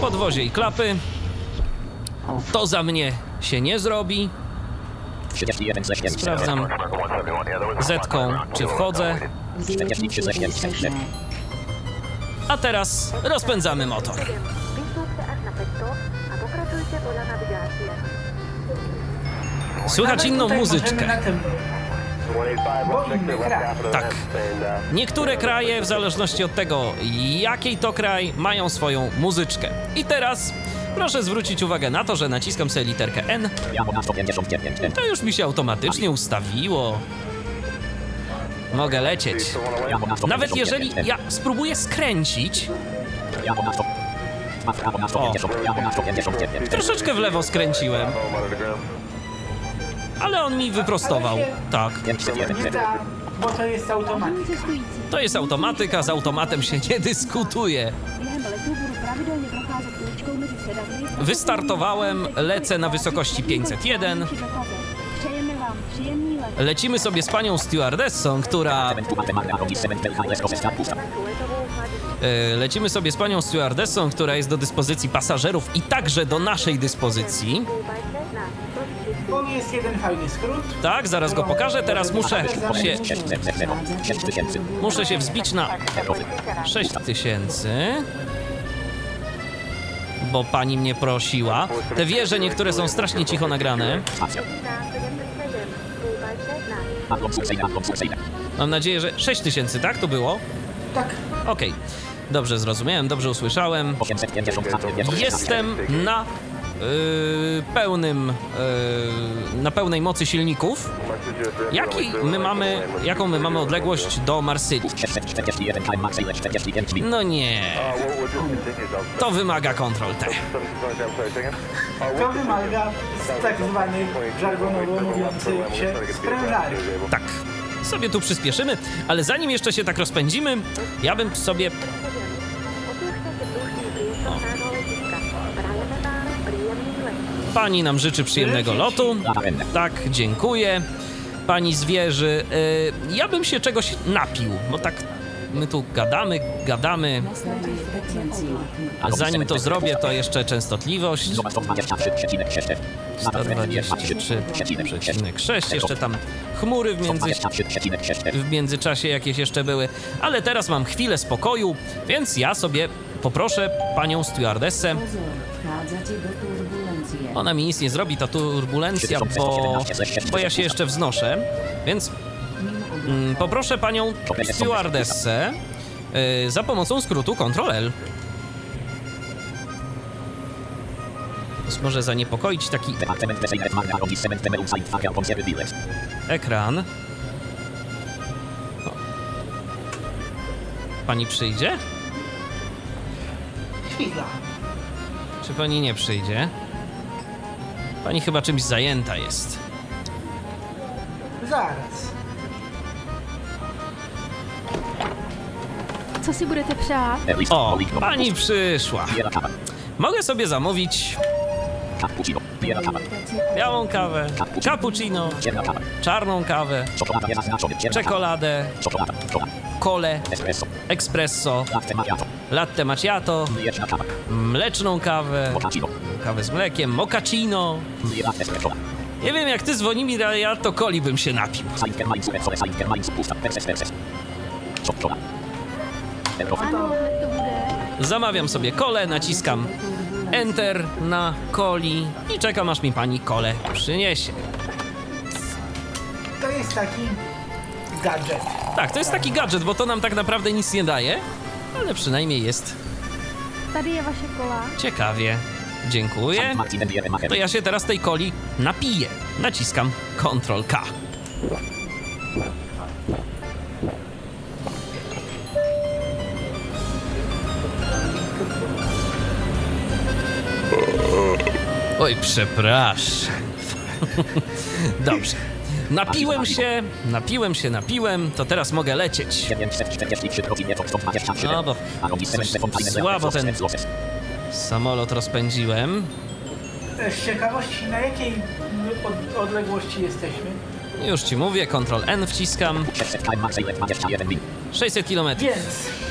Podwozie i klapy. To za mnie się nie zrobi. Sprawdzam Z-ką, czy wchodzę. A teraz rozpędzamy motor. Słychać inną muzyczkę. Tak. Niektóre kraje, w zależności od tego, jakiej to kraj, mają swoją muzyczkę. I teraz proszę zwrócić uwagę na to, że naciskam sobie literkę N. To już mi się automatycznie ustawiło. Mogę lecieć. Nawet jeżeli ja spróbuję skręcić... O. Troszeczkę w lewo skręciłem. Ale on mi wyprostował. Tak. Bo to jest automatyka. To jest automatyka, z automatem się nie dyskutuje. Wystartowałem, lecę na wysokości 501. Lecimy sobie z panią stewardessą, która... Lecimy sobie z panią stewardessą, która jest do dyspozycji pasażerów i także do naszej dyspozycji. To jest jeden fajny skrót. Tak, zaraz go pokażę. Teraz muszę się wzbić na 6000. Bo pani mnie prosiła. Te wieże niektóre są strasznie cicho nagrane. Mam nadzieję, że 6000, tak to było? Tak. Okej. Dobrze zrozumiałem, dobrze usłyszałem. Jestem na na pełnej mocy silników. Jaką my mamy odległość do Marsylii? No nie. To wymaga Ctrl-T. To wymaga tak zwany żargonowo mówiący się sprężarek. Tak. Sobie tu przyspieszymy, ale zanim jeszcze się tak rozpędzimy, ja bym sobie... Pani nam życzy przyjemnego lotu. Tak, dziękuję. Pani zwierzy. Ja bym się czegoś napił, bo tak my tu gadamy. A zanim to zrobię, to jeszcze częstotliwość. 123,6. Jeszcze tam chmury w międzyczasie jakieś jeszcze były. Ale teraz mam chwilę spokoju, więc ja sobie poproszę panią stewardessę. Ona mi nic nie zrobi, ta turbulencja, bo ja się jeszcze wznoszę. Więc poproszę panią stewardessę za pomocą skrótu Ctrl-L. Może zaniepokoić taki ekran. O. Pani przyjdzie? Chwila. Czy pani nie przyjdzie? Pani chyba czymś zajęta jest. Zaraz. Co si budete přát? O, pani przyszła. Mogę sobie zamówić białą kawę, cappuccino, czarną kawę, czekoladę, kolę, espresso, latte macchiato, mleczną kawę, kawę z mlekiem, mochaccino. Nie wiem, jak ty dzwoni mi, ale ja to coli bym się napił. Ano, hned to bude. Zamawiam sobie kolę, naciskam Enter na coli i czekam, aż mi pani kolę przyniesie. To jest taki gadżet. Tak, to jest taki gadżet, bo to nam tak naprawdę nic nie daje, ale przynajmniej jest Tady je vaše kola. ciekawie. Dziękuję. To ja się teraz tej coli napiję. Naciskam Ctrl-K. Oj, przepraszam. Dobrze. Napiłem, to teraz mogę lecieć. No bo słabo ten samolot rozpędziłem. Z ciekawości, na jakiej odległości jesteśmy? Już ci mówię, Ctrl-N wciskam. 600 km. Więc